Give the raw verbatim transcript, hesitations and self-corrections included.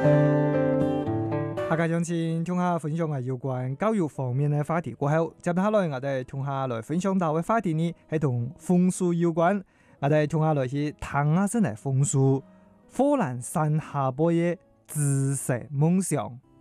大家相信聽下分享係有關教育方面嘅話題過後，接下來我哋聽下來分享到嘅話題呢係同風俗有關。我哋聽下來是談下先嚟風俗，賀蘭山下坡嘅知識夢想。